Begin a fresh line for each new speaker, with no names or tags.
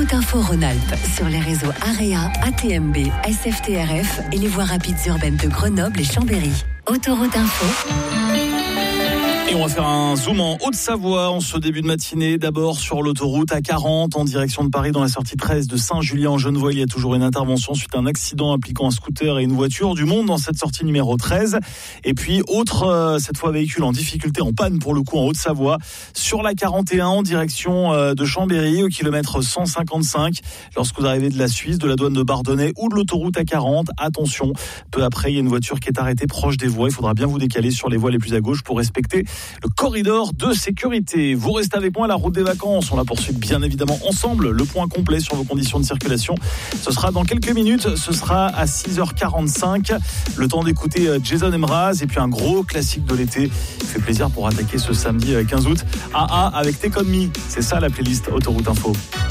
Autoroute Info Rhône-Alpes sur les réseaux AREA, ATMB, SFTRF et les voies rapides urbaines de Grenoble et Chambéry. Autoroute Info.
Et on va faire un zoom en Haute-Savoie en ce début de matinée. D'abord sur l'autoroute A40 en direction de Paris dans la sortie 13 de Saint-Julien en Genevois. Il y a toujours une intervention suite à un accident impliquant un scooter et une voiture. Du monde dans cette sortie numéro 13. Et puis autre, cette fois véhicule en difficulté, en panne pour le coup en Haute-Savoie. Sur la 41 en direction de Chambéry au kilomètre 155. Lorsque vous arrivez de la Suisse, de la douane de Bardonnay ou de l'autoroute A40, attention. Peu après, il y a une voiture qui est arrêtée proche des voies. Il faudra bien vous décaler sur les voies les plus à gauche pour respecter le corridor de sécurité. Vous restez avec moi à la route des vacances. On la poursuit bien évidemment ensemble. Le point complet sur vos conditions de circulation, ce sera dans quelques minutes. Ce sera à 6h45. Le temps d'écouter Jason Mraz et puis un gros classique de l'été. Il fait plaisir pour attaquer ce samedi 15 août. AA avec Take On Me. C'est ça la playlist Autoroute Info.